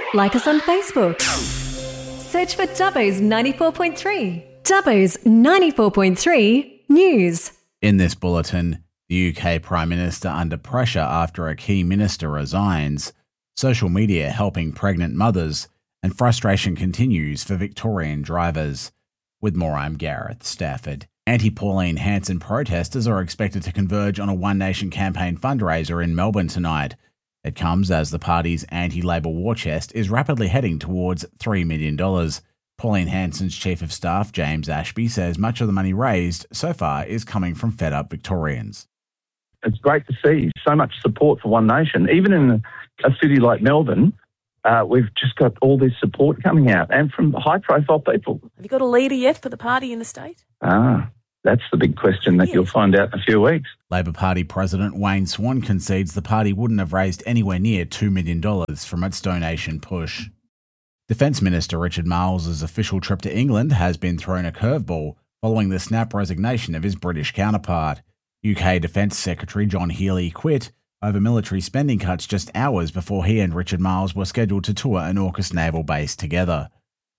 Like us on Facebook. Search for Dubbo's 94.3. Dubbo's 94.3 News. In this bulletin, the UK Prime Minister under pressure after a key minister resigns, social media helping pregnant mothers, and frustration continues for Victorian drivers. With more, I'm Gareth Stafford. Anti-Pauline Hanson protesters are expected to converge on a One Nation campaign fundraiser in Melbourne tonight. It comes as the party's anti-Labor war chest is rapidly heading towards $3 million. Pauline Hanson's Chief of Staff, James Ashby, says much of the money raised so far is coming from fed-up Victorians. It's great to see so much support for One Nation. Even in a city like Melbourne, we've just got all this support coming out, and from high-profile people. Have you got a leader yet for the party in the state? That's the big question that you'll find out in a few weeks. Labor Party President Wayne Swan concedes the party wouldn't have raised anywhere near $2 million from its donation push. Defence Minister Richard Marles' official trip to England has been thrown a curveball following the snap resignation of his British counterpart. UK Defence Secretary John Healey quit over military spending cuts just hours before he and Richard Marles were scheduled to tour an AUKUS naval base together.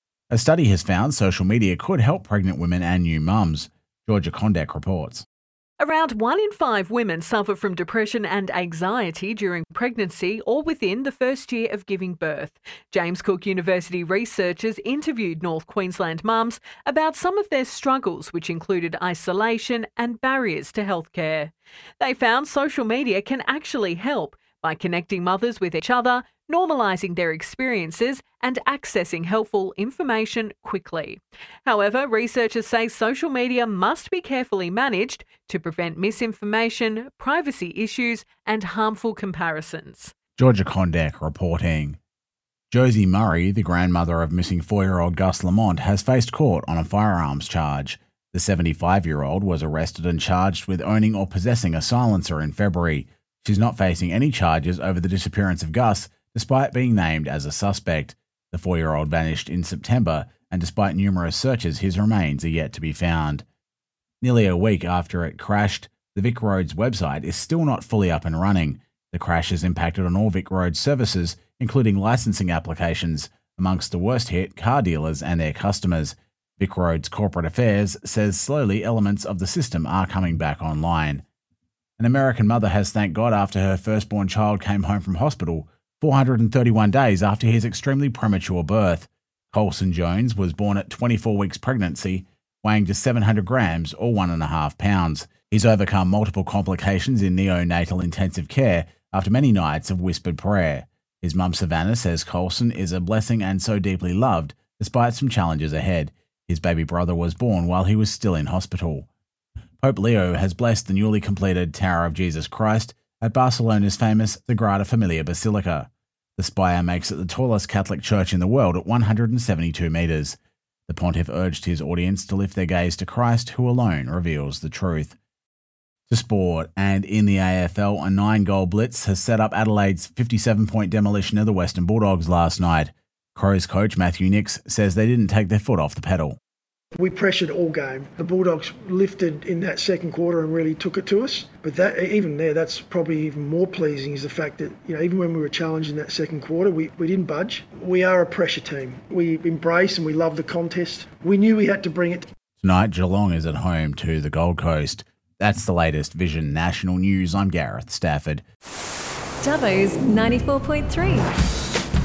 A study has found social media could help pregnant women and new mums. Georgia Kondek reports. Around 1 in 5 women suffer from depression and anxiety during pregnancy or within the first year of giving birth. James Cook University researchers interviewed North Queensland mums about some of their struggles, which included isolation and barriers to healthcare. They found social media can actually help by connecting mothers with each other, normalising their experiences and accessing helpful information quickly. However, researchers say social media must be carefully managed to prevent misinformation, privacy issues and harmful comparisons. Georgia Kondek reporting. Josie Murray, the grandmother of missing 4-year-old Gus Lamont, has faced court on a firearms charge. The 75-year-old was arrested and charged with owning or possessing a silencer in February. She's not facing any charges over the disappearance of Gus, despite being named as a suspect. The 4-year-old vanished in September, and despite numerous searches, his remains are yet to be found. Nearly a week after it crashed, the Vic Roads website is still not fully up and running. The crash has impacted on all Vic Roads services, including licensing applications, amongst the worst hit car dealers and their customers. Vic Roads Corporate Affairs says slowly elements of the system are coming back online. An American mother has thanked God after her firstborn child came home from hospital 431 days after his extremely premature birth. Colson Jones was born at 24 weeks pregnancy, weighing just 700 grams or 1.5 pounds. He's overcome multiple complications in neonatal intensive care after many nights of whispered prayer. His mum Savannah says Colson is a blessing and so deeply loved, despite some challenges ahead. His baby brother was born while he was still in hospital. Pope Leo has blessed the newly completed Tower of Jesus Christ at Barcelona's famous Sagrada Familia Basilica. The spire makes it the tallest Catholic church in the world at 172 metres. The pontiff urged his audience to lift their gaze to Christ, who alone reveals the truth. To sport, and in the AFL, a 9-goal blitz has set up Adelaide's 57-point demolition of the Western Bulldogs last night. Crows coach Matthew Nicks says they didn't take their foot off the pedal. We pressured all game. The Bulldogs lifted in that second quarter and really took it to us. But that's probably even more pleasing is the fact that, even when we were challenged in that second quarter, we didn't budge. We are a pressure team. We embrace and we love the contest. We knew we had to bring it. Tonight, Geelong is at home to the Gold Coast. That's the latest Vision National News. I'm Gareth Stafford. Dubbo's 94.3.